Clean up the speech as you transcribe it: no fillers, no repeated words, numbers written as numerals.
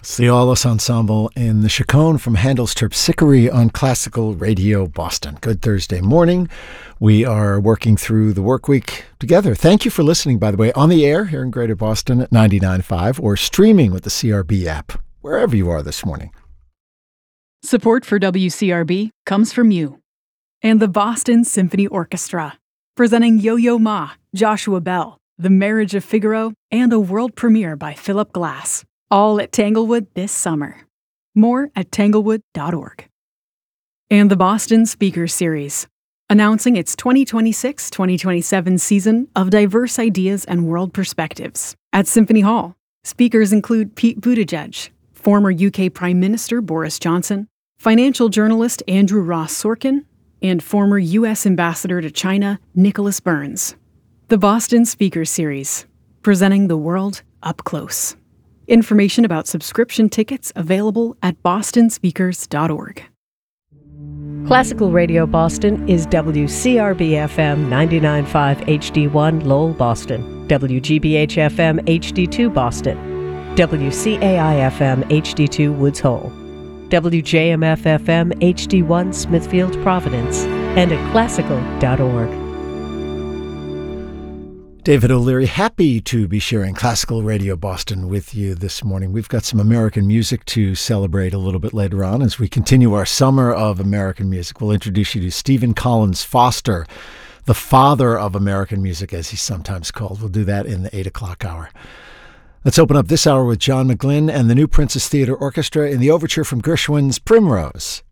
It's the Aulos Ensemble in the Chaconne from Handel's Terpsichore on Classical Radio Boston. Good Thursday morning. We are working through the work week together. Thank you for listening, by the way, on the air here in Greater Boston at 99.5 or streaming with the CRB app, wherever you are this morning. Support for WCRB comes from you and the Boston Symphony Orchestra, presenting Yo-Yo Ma, Joshua Bell, The Marriage of Figaro, and a world premiere by Philip Glass. All at Tanglewood this summer. More at tanglewood.org. And the Boston Speakers Series, announcing its 2026-2027 season of diverse ideas and world perspectives. At Symphony Hall, speakers include Pete Buttigieg, former UK Prime Minister Boris Johnson, financial journalist Andrew Ross Sorkin, and former U.S. Ambassador to China Nicholas Burns. The Boston Speakers Series, presenting the world up close. Information about subscription tickets available at bostonspeakers.org. Classical Radio Boston is WCRB-FM 99.5 HD1 Lowell, Boston, WGBH-FM HD2 Boston, WCAI-FM HD2 Woods Hole, WJMF-FM HD1 Smithfield, Providence, and at classical.org. David O'Leary, happy to be sharing Classical Radio Boston with you this morning. We've got some American music to celebrate a little bit later on as we continue our summer of American music. We'll introduce you to Stephen Collins Foster, the father of American music, as he's sometimes called. We'll do that in the 8 o'clock hour. Let's open up this hour with John McGlynn and the New Princess Theatre Orchestra in the overture from Gershwin's Primrose.